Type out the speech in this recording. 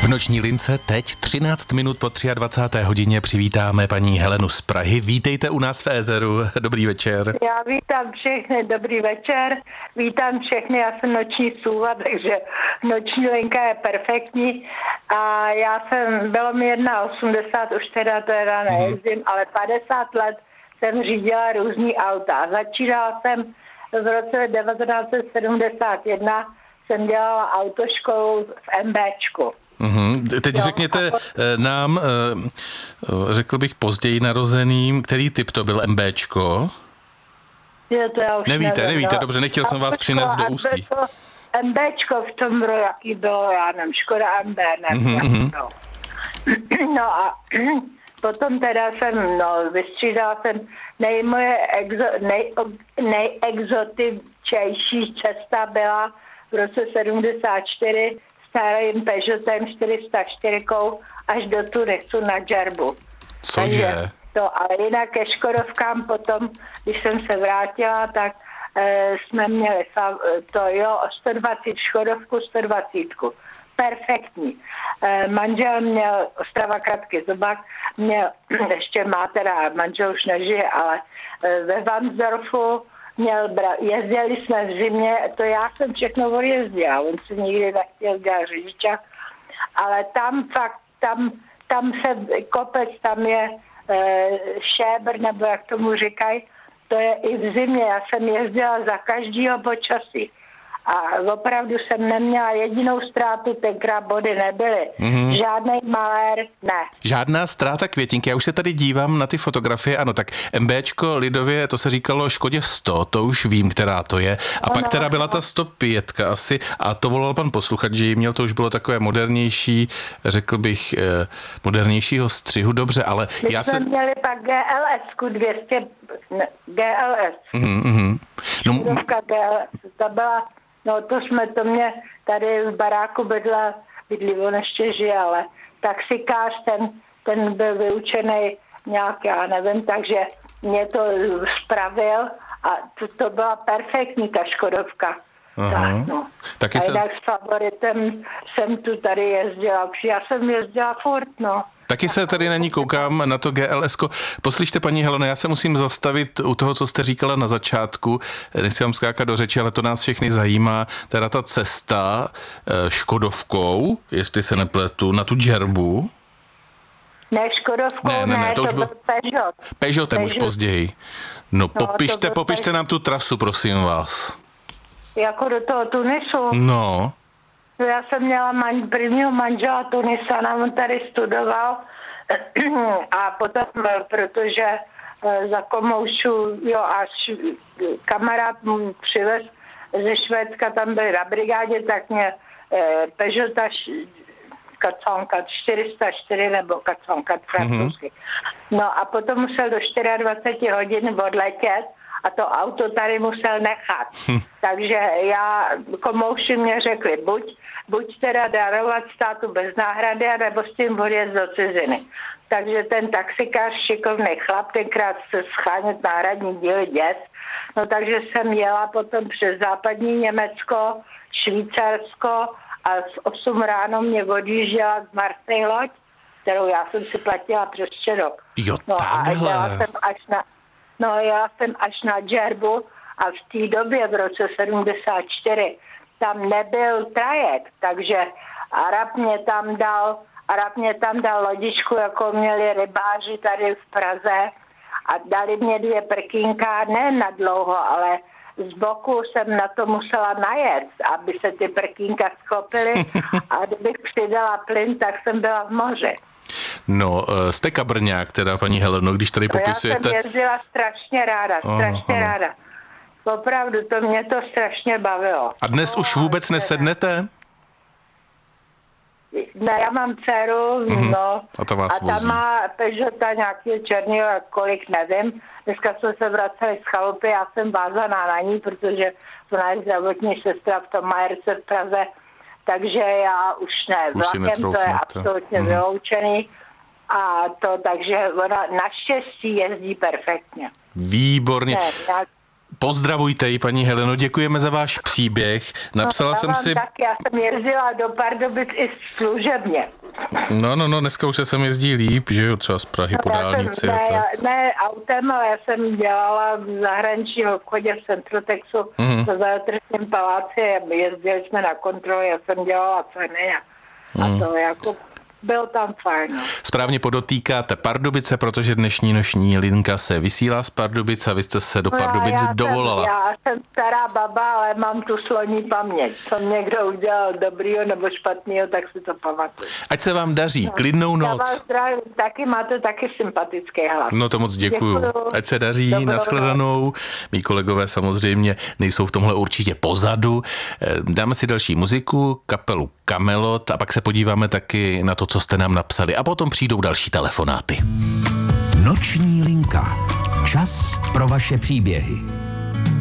V noční lince teď 13 minut po 23. hodině přivítáme paní Helenu z Prahy. Vítejte u nás v éteru. Dobrý večer. Já vítám všechny, dobrý večer. Vítám všechny, já jsem noční sůva, takže noční linka je perfektní. A bylo mi 81, už teda nejezdím, ale 50 let jsem řídila různý auta. Začínala jsem v roce 1971, jsem dělala autoškolu v MBčku. Teď řekněte nám, řekl bych později narozeným, který typ to byl MBčko? Nevíte, dobře, nechtěl jsem vás přinést do ústí. MBčko v tom bylo, jaký bylo, já nevím, Škoda MB, nevím. No a potom teda vystřídala jsem moje nejexotičtější cesta byla v roce 74 starým Peugeotem 404 až do Tunisu na Džerbu. Cože? Ale jinak ke Škodovkám potom, když jsem se vrátila, tak jsme měli 120 Škodovku, 120. Perfektní. Manžel měl, Ostrava Kratky Zobák, ještě má teda, manžel už nežije, ale ve Varnsdorfu jezdili jsme v zimě, to já jsem všechno odjezdila, on se nikdy nechtěl dělat řidičák, ale tam se kopec, tam je šébr, nebo jak tomu říkají, to je i v zimě, já jsem jezdila za každýho počasí. A opravdu jsem neměla jedinou ztrátu, tenkrát body nebyly. Žádnej malér, ne. Žádná ztráta květinky. Já už se tady dívám na ty fotografie, ano, tak MBčko lidově, to se říkalo Škodě 100, to už vím, která to je. A pak teda byla ta 105 asi, a to volal pan posluchač, že jí měl, to už bylo takové modernější, řekl bych, modernějšího střihu, dobře, ale my jsme měli pak GLS-ku 200, GLS. No, GLS, to byla. No to mě tady v baráku bydlí, on ještě žije, ale taxikář, ten byl vyučený nějak, já nevím, takže mě to spravil a to byla perfektní ta Škodovka. Taky a jinak s favoritem jsem tu tady jezdila, já jsem jezdila furt, Taky se tady na ní koukám, na to GLS-ko. Poslyšte, paní Heleno, já se musím zastavit u toho, co jste říkala na začátku. Nechci vám skákat do řeči, ale to nás všechny zajímá. Teda ta cesta Škodovkou, jestli se nepletu, na tu Džerbu. Ne, Škodovkou, ne, to byl Peugeot. Peugeotem už později. No, popište nám tu trasu, prosím vás. Jako do toho Tunisu? No. Já jsem měla prvního manžela Tunisana, on tady studoval a potom, protože za komoušu, kamarád mu přivez ze Švédska, tam byl na brigádě, tak mě Peugeota Kaconka 404 nebo Kaconka francouzsky. No a potom musel do 24 hodin odletět a to auto tady musel nechat. Takže komouši mě řekli, buď teda darovat státu bez náhrady, nebo s tím odjet do ciziny. Takže ten taxikář, šikovný chlap, tenkrát se schánět náhradní díly děs. No takže jsem jela potom přes západní Německo, Švýcarsko a v 8 ráno mě odjížděla z Marseille loď, kterou já jsem si platila přes rok. Jo, a jela jsem až na Džerbu a v té době v roce 74 tam nebyl trajekt, takže Arab mě tam dal lodičku, jako měli rybáři tady v Praze a dali mě 2 prkínka, ne na dlouho, ale z boku jsem na to musela najet, aby se ty prkínka sklopily a kdybych přidala plyn, tak jsem byla v moři. No, jste kabrňák teda, paní Heleno, když tady popisujete. Já jsem jezdila strašně ráda. Opravdu, mě to strašně bavilo. A dnes už vůbec nesednete? Ne, já mám dceru, A ta vás vozí. Tam má Peugeota nějaký černýho, kolik nevím. Dneska jsme se vraceli z chalupy, já jsem vázaná na ní, protože ona je zdravotní sestra v tom Majerce v Praze, takže já už ne. Vlakem to je absolutně vyloučený. Takže ona naštěstí jezdí perfektně. Výborně. Pozdravujte ji, paní Heleno, děkujeme za váš příběh. Napsala jsem si... Tak, já jsem jezdila do Pardubic i služebně. No, dneska už se sem jezdí líp, že jo, třeba z Prahy po dálnici. Ne autem, ale já jsem dělala v zahraničním obchodě v Centrotexu za Záležitostním paláci, jezdili jsme na kontrolu, já jsem dělala ceny a to jako... Byl tam fajn. Správně podotýkáte Pardubice, protože dnešní noční linka se vysílá z Pardubic a vy jste se do Pardubic dovolala. Já jsem stará baba, ale mám tu sloní paměť. Co někdo udělal dobrýho nebo špatného, tak si to pamatuju. Ať se vám daří, klidnou noc. Já vás zdravím, taky máte taky sympatický hlas. No to moc děkuju. Ať se daří, nashledanou. Mí kolegové samozřejmě nejsou v tomhle určitě pozadu. Dáme si další muziku, kapelu Kamelot a pak se podíváme taky na to, co jste nám napsali. A potom přijdou další telefonáty. Noční linka. Čas pro vaše příběhy.